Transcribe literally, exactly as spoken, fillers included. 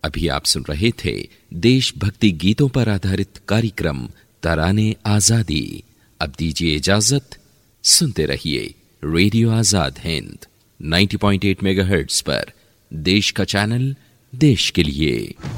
अभी आप सुन रहे थे देशभक्ति गीतों पर आधारित कार्यक्रम तराने आजादी। अब दीजिए इजाजत, सुनते रहिए रेडियो आजाद हिंद नब्बे पॉइंट आठ मेगाहर्ट्ज पर, देश का चैनल, देश के लिए।